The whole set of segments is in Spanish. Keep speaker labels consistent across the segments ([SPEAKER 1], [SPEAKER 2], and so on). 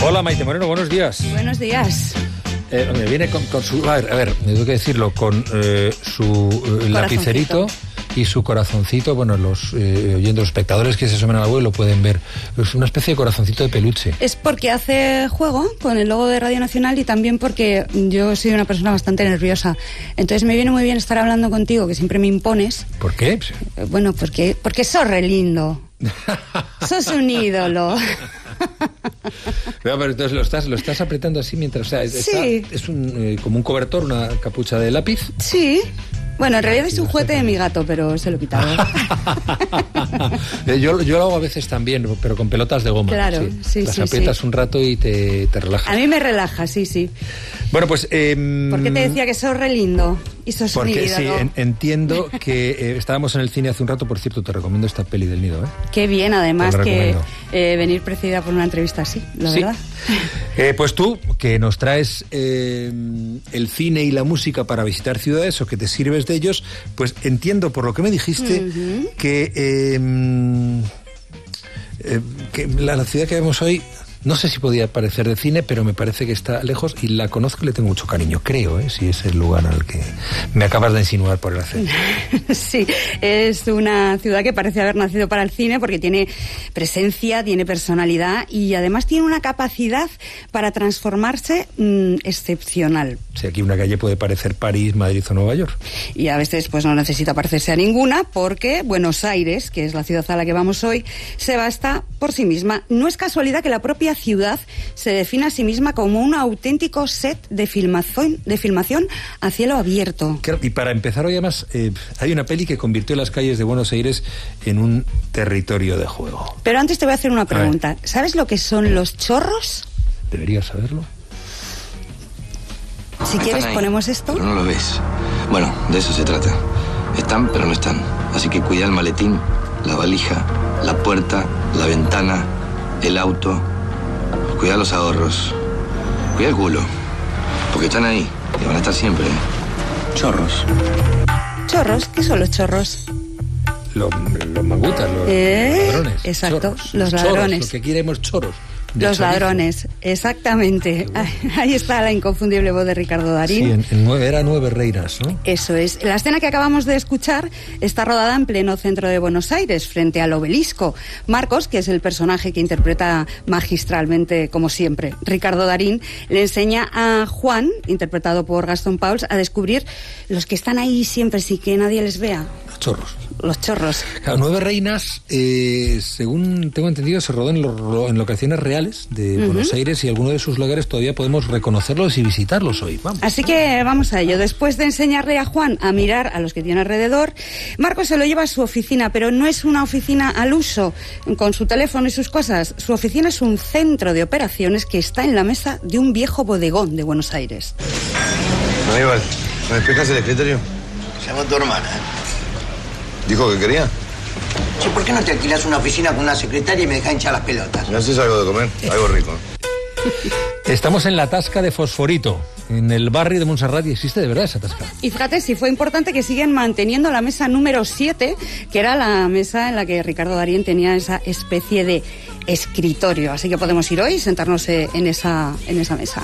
[SPEAKER 1] Hola, Maite Moreno, buenos días.
[SPEAKER 2] Buenos días.
[SPEAKER 1] Me viene con su... A ver, me tengo que decirlo, con su lapicerito y su corazoncito. Bueno, los oyendo los espectadores que se asomen a la web lo pueden ver. Es una especie de corazoncito de peluche.
[SPEAKER 2] Es porque hace juego con el logo de Radio Nacional y también porque yo soy una persona bastante nerviosa. Entonces me viene muy bien estar hablando contigo, que siempre me impones.
[SPEAKER 1] ¿Por qué?
[SPEAKER 2] Bueno, porque sos re lindo. Sos un ídolo.
[SPEAKER 1] Pero entonces lo estás apretando así mientras... O sea,
[SPEAKER 2] sí.
[SPEAKER 1] Es como un cobertor, una capucha de lápiz.
[SPEAKER 2] Sí. Bueno, en realidad es un juguete de mi gato, pero se lo he quitado.
[SPEAKER 1] Yo lo hago a veces también, pero con pelotas de goma.
[SPEAKER 2] Claro, sí.
[SPEAKER 1] Las aprietas un rato y te relajas.
[SPEAKER 2] A mí me relaja, sí.
[SPEAKER 1] Bueno, pues...
[SPEAKER 2] ¿Por qué te decía que sos re lindo? Y sos
[SPEAKER 1] porque
[SPEAKER 2] un ídolo.
[SPEAKER 1] Sí, entiendo que estábamos en el cine hace un rato. Por cierto, te recomiendo esta peli del Nido, ¿eh?
[SPEAKER 2] Qué bien, además, que venir precedida por una entrevista así, la verdad.
[SPEAKER 1] Pues tú, que nos traes el cine y la música para visitar ciudades, o que te sirves de ellos, pues entiendo por lo que me dijiste que la ciudad que vemos hoy, no sé si podía parecer de cine, pero me parece que está lejos y la conozco y le tengo mucho cariño, creo, si es el lugar al que me acabas de insinuar por el acento.
[SPEAKER 2] Sí, es una ciudad que parece haber nacido para el cine porque tiene presencia, tiene personalidad y además tiene una capacidad para transformarse excepcional.
[SPEAKER 1] Sí, aquí una calle puede parecer París, Madrid o Nueva York.
[SPEAKER 2] Y a veces pues no necesita parecerse a ninguna porque Buenos Aires, que es la ciudad a la que vamos hoy, se basta por sí misma. No es casualidad que la propia ciudad se define a sí misma como un auténtico set de filmación a cielo abierto.
[SPEAKER 1] Claro, y para empezar hoy además hay una peli que convirtió las calles de Buenos Aires en un territorio de juego.
[SPEAKER 2] Pero antes te voy a hacer una pregunta. ¿Sabes lo que son los chorros?
[SPEAKER 1] Deberías saberlo.
[SPEAKER 2] Si quieres ponemos esto.
[SPEAKER 3] Pero no lo ves. Bueno, de eso se trata. Están, pero no están. Así que cuida el maletín, la valija, la puerta, la ventana, el auto. Cuida los ahorros. Cuida el culo. Porque están ahí y van a estar siempre. Chorros.
[SPEAKER 2] ¿Chorros? ¿Qué son los chorros?
[SPEAKER 1] Los mangutas, los ladrones.
[SPEAKER 2] Exacto,
[SPEAKER 1] chorros.
[SPEAKER 2] los ladrones.
[SPEAKER 1] Lo que queremos chorros.
[SPEAKER 2] Los ladrones, exactamente. Ahí está la inconfundible voz de Ricardo Darín.
[SPEAKER 1] Sí, era 9 reinas, ¿no?
[SPEAKER 2] Eso es. La escena que acabamos de escuchar está rodada en pleno centro de Buenos Aires, frente al Obelisco. Marcos, que es el personaje que interpreta magistralmente, como siempre, Ricardo Darín, le enseña a Juan, interpretado por Gastón Pauls, a descubrir los que están ahí siempre sin que nadie les vea. Los chorros.
[SPEAKER 1] Claro, 9 reinas, según tengo entendido, se rodó en locaciones reales de Buenos Aires y algunos de sus lugares todavía podemos reconocerlos y visitarlos hoy. Vamos.
[SPEAKER 2] Así que vamos a ello. Después de enseñarle a Juan a mirar a los que tiene alrededor, Marcos se lo lleva a su oficina, pero no es una oficina al uso, con su teléfono y sus cosas. Su oficina es un centro de operaciones que está en la mesa de un viejo bodegón de Buenos Aires.
[SPEAKER 3] Aníbal, ¿me despejas el escritorio?
[SPEAKER 4] Llama a tu hermana.
[SPEAKER 3] ¿Dijo que quería?
[SPEAKER 4] Che, ¿por qué no te alquilas una oficina con una secretaria y me dejas hinchar las pelotas?
[SPEAKER 3] ¿No haces algo de comer? Algo rico.
[SPEAKER 1] Estamos en la tasca de Fosforito, en el barrio de Montserrat, y existe de verdad esa tasca.
[SPEAKER 2] Y fíjate, si fue importante que siguen manteniendo la mesa número 7, que era la mesa en la que Ricardo Darín tenía esa especie de escritorio. Así que podemos ir hoy y sentarnos en esa mesa.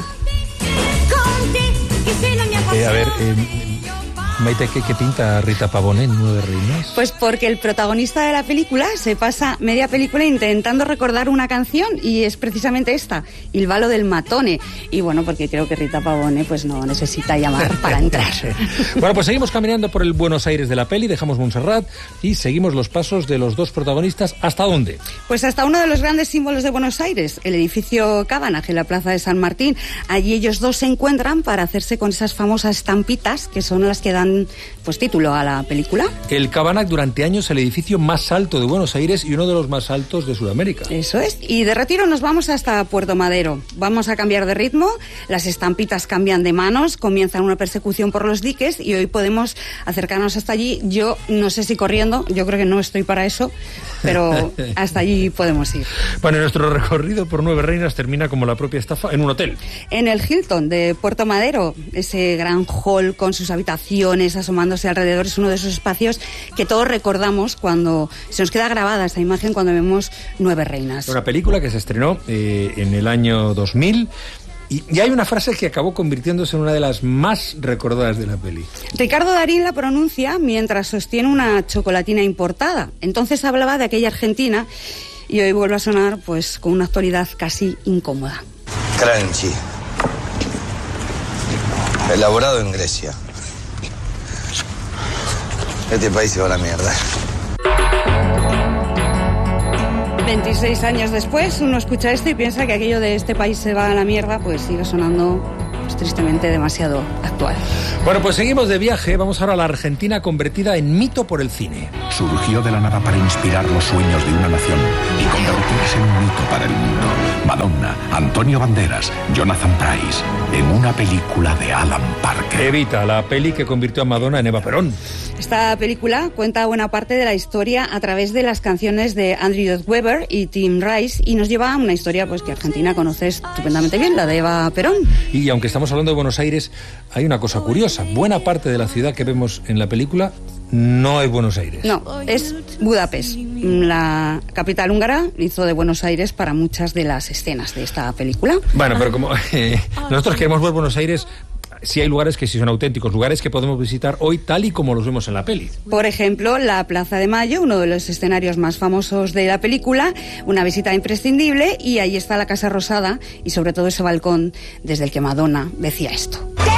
[SPEAKER 1] Maite, ¿qué pinta Rita Pavón en 9 reinas?
[SPEAKER 2] Pues porque el protagonista de la película se pasa media película intentando recordar una canción y es precisamente esta, Il Ballo del Matone. Y bueno, porque creo que Rita Pavone pues no necesita llamar para entrar.
[SPEAKER 1] Bueno, pues seguimos caminando por el Buenos Aires de la peli, dejamos Montserrat y seguimos los pasos de los dos protagonistas. ¿Hasta dónde?
[SPEAKER 2] Pues hasta uno de los grandes símbolos de Buenos Aires, el edificio Cabanag en la plaza de San Martín. Allí ellos dos se encuentran para hacerse con esas famosas estampitas que son las que dan pues título a la película.
[SPEAKER 1] El Cabanag, durante años el edificio más alto de Buenos Aires y uno de los más altos de Sudamérica.
[SPEAKER 2] Eso es. Y de retiro nos vamos hasta Puerto Madero. Vamos a cambiar de ritmo, las estampitas cambian de manos, comienza una persecución por los diques y hoy podemos acercarnos hasta allí. Yo no sé si corriendo, yo creo que no estoy para eso, pero hasta allí podemos ir.
[SPEAKER 1] Bueno, nuestro recorrido por 9 reinas termina como la propia estafa en un hotel.
[SPEAKER 2] En el Hilton de Puerto Madero, ese gran hall con sus habitaciones dragones asomándose alrededor. Es uno de esos espacios que todos recordamos cuando se nos queda grabada esa imagen cuando vemos Nueve Reinas.
[SPEAKER 1] Una película que se estrenó en el año 2000. Y hay una frase que acabó convirtiéndose en una de las más recordadas de la peli.
[SPEAKER 2] Ricardo Darín la pronuncia mientras sostiene una chocolatina importada. Entonces hablaba de aquella Argentina y hoy vuelve a sonar pues con una actualidad casi incómoda.
[SPEAKER 3] Crunchy. Elaborado en Grecia. Este país se va a la mierda.
[SPEAKER 2] 26 años después, uno escucha esto y piensa que aquello de este país se va a la mierda, pues sigue sonando pues, tristemente demasiado actual.
[SPEAKER 1] Bueno, pues seguimos de viaje. Vamos ahora a la Argentina convertida en mito por el cine.
[SPEAKER 5] Surgió de la nada para inspirar los sueños de una nación y convertirse en un mito para el mundo. Madonna, Antonio Banderas, Jonathan Pryce, en una película de Alan Parker.
[SPEAKER 1] Evita, la peli que convirtió a Madonna en Eva Perón.
[SPEAKER 2] Esta película cuenta buena parte de la historia a través de las canciones de Andrew Lloyd Webber y Tim Rice y nos lleva a una historia pues que Argentina conoce estupendamente bien, la de Eva Perón.
[SPEAKER 1] Y aunque estamos hablando de Buenos Aires, hay una cosa curiosa. Buena parte de la ciudad que vemos en la película no es Buenos Aires.
[SPEAKER 2] No, es Budapest. La capital húngara hizo de Buenos Aires para muchas de las escenas de esta película.
[SPEAKER 1] Bueno, pero como nosotros queremos ver Buenos Aires, sí hay lugares que sí son auténticos, lugares que podemos visitar hoy tal y como los vemos en la peli.
[SPEAKER 2] Por ejemplo, la Plaza de Mayo, uno de los escenarios más famosos de la película, una visita imprescindible, y ahí está la Casa Rosada y sobre todo ese balcón desde el que Madonna decía esto.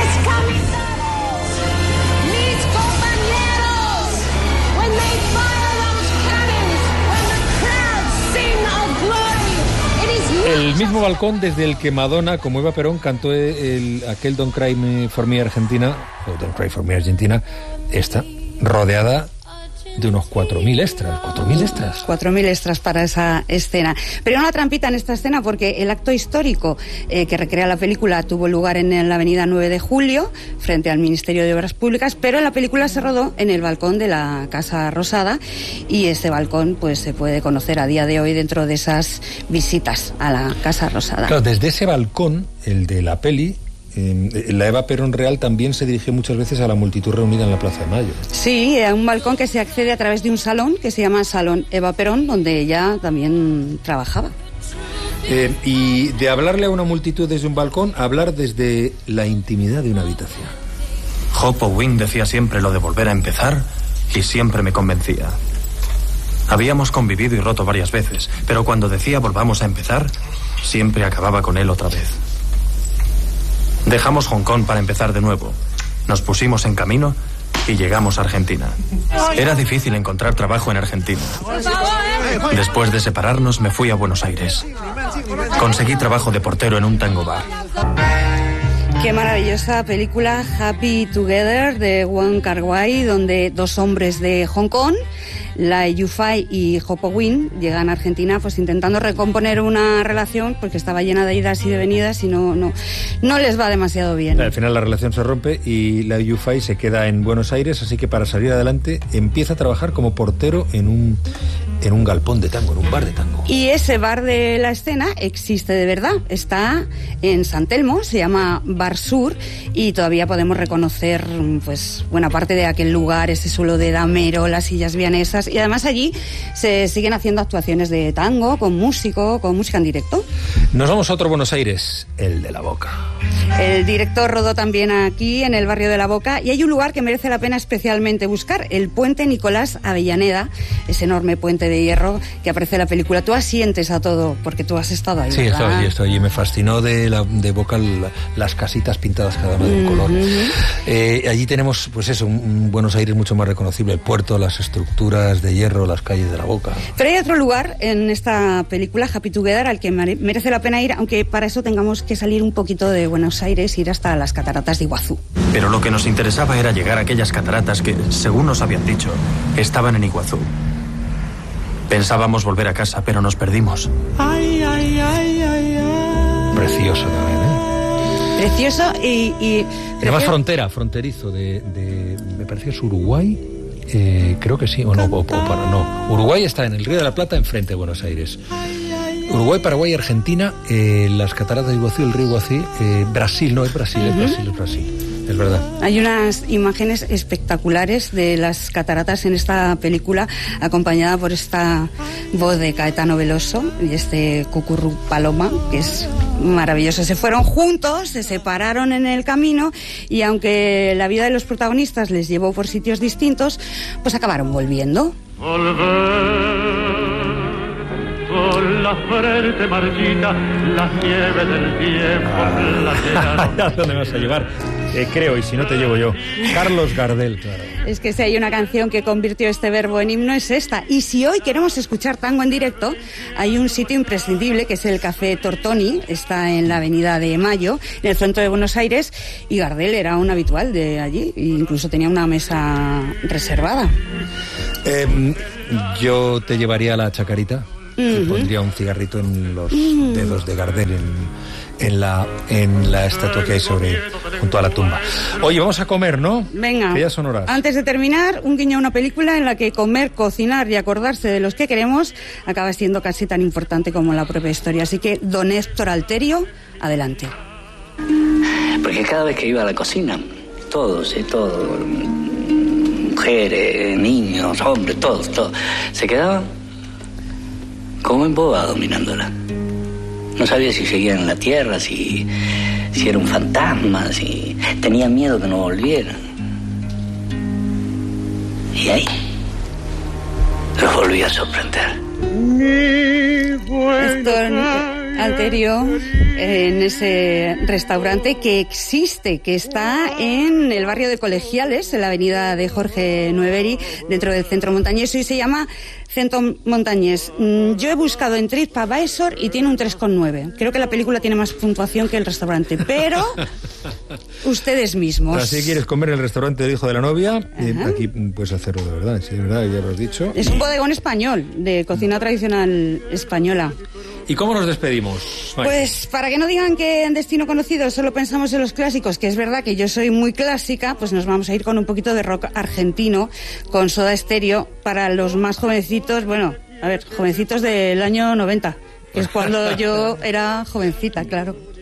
[SPEAKER 1] El mismo balcón desde el que Madonna, como Eva Perón, cantó aquel Don't Cry For Me Argentina, o Don't Cry For Me Argentina, está rodeada de unos 4.000 extras. 4.000 extras.
[SPEAKER 2] 4.000 extras para esa escena. Pero hay una trampita en esta escena porque el acto histórico que recrea la película tuvo lugar en la avenida 9 de Julio, frente al Ministerio de Obras Públicas, pero la película se rodó en el balcón de la Casa Rosada y ese balcón pues se puede conocer a día de hoy dentro de esas visitas a la Casa Rosada.
[SPEAKER 1] Claro, desde ese balcón, el de la peli, la Eva Perón real también se dirigió muchas veces a la multitud reunida en la Plaza de Mayo.
[SPEAKER 2] Sí, a un balcón que se accede a través de un salón que se llama Salón Eva Perón, donde ella también trabajaba.
[SPEAKER 1] Y de hablarle a una multitud desde un balcón, hablar desde la intimidad de una habitación.
[SPEAKER 6] Hopo Wing decía siempre lo de volver a empezar y siempre me convencía. Habíamos convivido y roto varias veces, pero cuando decía volvamos a empezar, siempre acababa con él otra vez. Dejamos Hong Kong para empezar de nuevo. Nos pusimos en camino y llegamos a Argentina. Era difícil encontrar trabajo en Argentina. Después de separarnos me fui a Buenos Aires. Conseguí trabajo de portero en un tango bar.
[SPEAKER 2] Qué maravillosa película Happy Together de Wong Kar-wai, donde dos hombres de Hong Kong, Lee Yu-fai y Hopo Wing, llegan a Argentina pues intentando recomponer una relación porque estaba llena de idas y de venidas y no les va demasiado bien.
[SPEAKER 1] Al final la relación se rompe y Lee Yu-fai se queda en Buenos Aires, así que para salir adelante empieza a trabajar como portero en un galpón de tango, en un bar de tango.
[SPEAKER 2] Y ese bar de la escena existe de verdad, está en San Telmo, se llama Bar Sur y todavía podemos reconocer pues buena parte de aquel lugar, ese suelo de damero, las sillas vianesas y además allí se siguen haciendo actuaciones de tango con música en directo.
[SPEAKER 1] Nos vamos a otro Buenos Aires, el de La Boca.
[SPEAKER 2] El director rodó también aquí en el barrio de La Boca y hay un lugar que merece la pena especialmente buscar, el puente Nicolás Avellaneda, ese enorme puente de hierro que aparece en la película. Tú asientes a todo porque tú has estado ahí.
[SPEAKER 1] Sí, estoy allí. Me fascinó de Boca las casitas pintadas cada una de un color. Allí tenemos, pues eso, un Buenos Aires mucho más reconocible, el puerto, las estructuras de hierro, las calles de La Boca.
[SPEAKER 2] Pero hay otro lugar en esta película, Happy Together, al que merece la pena ir, aunque para eso tengamos que salir un poquito de Buenos Aires, ir hasta las cataratas de Iguazú.
[SPEAKER 6] Pero lo que nos interesaba era llegar a aquellas cataratas que, según nos habían dicho, estaban en Iguazú. Pensábamos volver a casa, pero nos perdimos.
[SPEAKER 1] Precioso también, ¿eh?
[SPEAKER 2] Precioso y
[SPEAKER 1] además fronterizo me parece que es Uruguay, creo que sí, o no, no. Uruguay está en el Río de la Plata, enfrente de Buenos Aires. Uruguay, Paraguay, Argentina, las cataratas de Iguazú, el río Iguazú, Brasil, no es Brasil, es Brasil. es verdad.
[SPEAKER 2] Hay unas imágenes espectaculares de las cataratas en esta película, acompañada por esta voz de Caetano Veloso y este Cucurru Paloma, que es maravilloso. Se fueron juntos, se separaron en el camino y aunque la vida de los protagonistas les llevó por sitios distintos, pues acabaron volviendo.
[SPEAKER 7] Con la frente marchita, las nieves del tiempo.
[SPEAKER 1] ¿A dónde me vas a llevar? Creo, y si no te llevo yo. Carlos Gardel, claro.
[SPEAKER 2] Es que si hay una canción que convirtió este verbo en himno es esta. Y si hoy queremos escuchar tango en directo, hay un sitio imprescindible que es el Café Tortoni. Está en la Avenida de Mayo, en el centro de Buenos Aires. Y Gardel era un habitual de allí. E incluso tenía una mesa reservada.
[SPEAKER 1] Yo te llevaría a la Chacarita. Y pondría un cigarrito en los dedos de Gardel en la estatua que hay junto a la tumba. Oye, vamos a comer, ¿no?
[SPEAKER 2] Venga.
[SPEAKER 1] Que ya son horas.
[SPEAKER 2] Antes de terminar, un guiño a una película en la que comer, cocinar y acordarse de los que queremos acaba siendo casi tan importante como la propia historia. Así que, don Héctor Alterio, adelante.
[SPEAKER 8] Porque cada vez que iba a la cocina, todos, mujeres, niños, hombres, todos, se quedaban como embobados mirándola. No sabía si seguían en la tierra, si era un fantasma, si tenía miedo que no volvieran. Y ahí los volví a sorprender.
[SPEAKER 2] Héctor Alterio, en ese restaurante que existe, que está en el barrio de Colegiales, en la avenida de Jorge Nueveri, dentro del centro montañés, y se llama Centro Montañés. Yo he buscado en TripAdvisor y tiene un 3,9. Creo que la película tiene más puntuación que el restaurante, pero ustedes mismos.
[SPEAKER 1] Así quieres comer en el restaurante del hijo de la novia, aquí puedes hacerlo de verdad, sí, de verdad, ya lo has dicho.
[SPEAKER 2] Es un bodegón español, de cocina tradicional española.
[SPEAKER 1] ¿Y cómo nos despedimos?
[SPEAKER 2] Pues para que no digan que en Destino Conocido solo pensamos en los clásicos, que es verdad que yo soy muy clásica, pues nos vamos a ir con un poquito de rock argentino, con Soda Stereo, para los más jovencitos, bueno, a ver, jovencitos del año 90, que es cuando yo era jovencita, claro.